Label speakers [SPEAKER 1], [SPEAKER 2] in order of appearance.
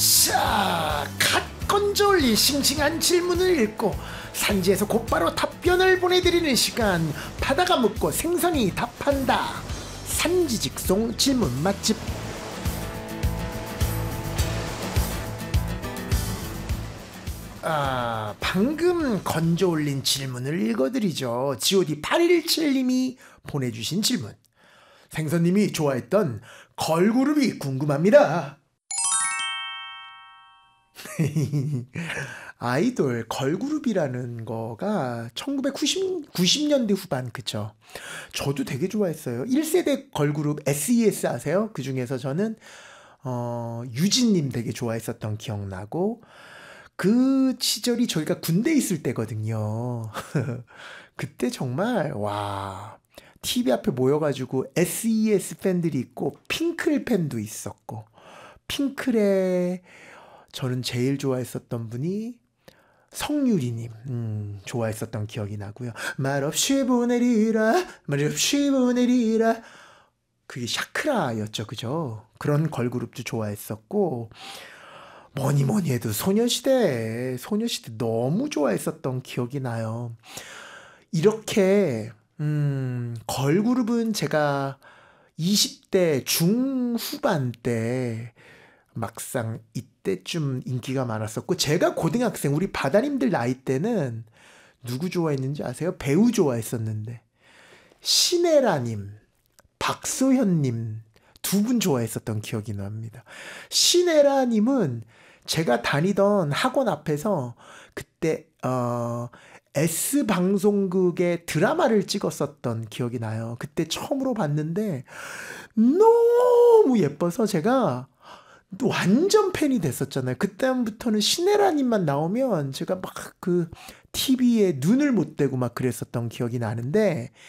[SPEAKER 1] 자, 갓 건져 올린 싱싱한 질문을 읽고 산지에서 곧바로 답변을 보내드리는 시간, 바다가 묻고 생선이 답한다. 산지직송 질문 맛집. 방금 건져 올린 질문을 읽어드리죠. god817님이 보내주신 질문. 생선님이 좋아했던 걸그룹이 궁금합니다. 아이돌 걸그룹이라는 거가 1990년대 후반, 그쵸? 저도 되게 좋아했어요. 1세대 걸그룹 SES 아세요? 그 중에서 저는 유진님 되게 좋아했었던 기억나고, 그 시절이 저희가 군대 있을 때거든요. 그때 정말 와, TV 앞에 모여가지고 SES 팬들이 있고 핑클 팬도 있었고, 핑클의 저는 제일 좋아했었던 분이 성유리님, 좋아했었던 기억이 나고요. 말없이 보내리라, 말없이 보내리라. 그게 샤크라였죠, 그죠? 그런 걸그룹도 좋아했었고, 뭐니 해도 소녀시대 너무 좋아했었던 기억이 나요. 이렇게 걸그룹은 제가 20대 중후반 때 막상 이때쯤 인기가 많았었고, 제가 고등학생, 우리 바다님들 나이 때는 누구 좋아했는지 아세요? 배우 좋아했었는데 신혜라님, 박소현님 두 분 좋아했었던 기억이 납니다. 신혜라님은 제가 다니던 학원 앞에서 그때 S방송국의 드라마를 찍었었던 기억이 나요. 그때 처음으로 봤는데 너무 예뻐서 제가 완전 팬이 됐었잖아요. 그때부터는 신혜라님만 나오면 제가 막 그 TV에 눈을 못 떼고 막 그랬었던 기억이 나는데,